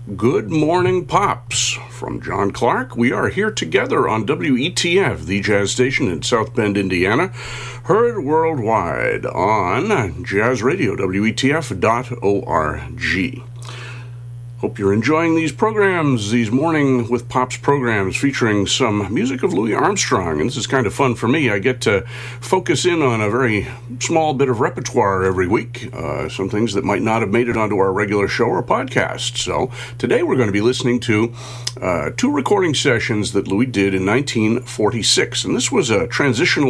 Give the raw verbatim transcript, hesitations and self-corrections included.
Good Morning Pops from John Clark. We are here together on W E T F, the jazz station in South Bend, Indiana, heard worldwide on Jazz Radio, W E T F dot org. Hope you're enjoying these programs, these Morning with Pops programs featuring some music of Louis Armstrong. And this is kind of fun for me. I get to focus in on a very small bit of repertoire every week, uh, some things that might not have made it onto our regular show or podcast. So today we're going to be listening to uh, two recording sessions that Louis did in nineteen forty-six. And this was a transitional